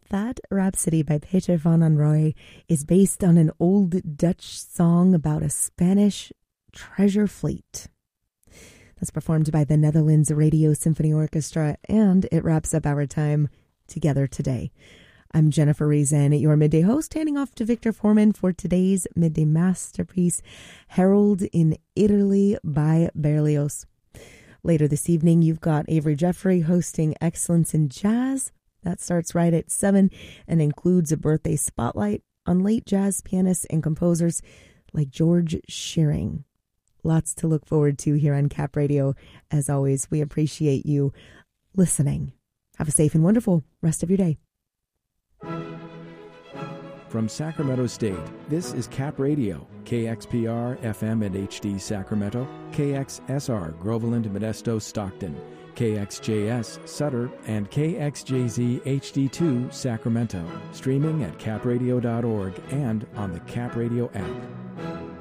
That Rhapsody by Peter van Anrooy is based on an old Dutch song about a Spanish treasure fleet. That's performed by the Netherlands Radio Symphony Orchestra, and it wraps up our time together today. I'm Jennifer Reason, your midday host, handing off to Victor Foreman for today's midday masterpiece, Harold in Italy by Berlioz. Later this evening, you've got Avery Jeffrey hosting Excellence in Jazz. That starts right at 7 and includes a birthday spotlight on late jazz pianists and composers like George Shearing. Lots to look forward to here on Cap Radio. As always, we appreciate you listening. Have a safe and wonderful rest of your day. From Sacramento State, this is Cap Radio, KXPR, FM and HD Sacramento, KXSR, Groveland, Modesto, Stockton, KXJS, Sutter, and KXJZ HD2, Sacramento. Streaming at capradio.org and on the Cap Radio app.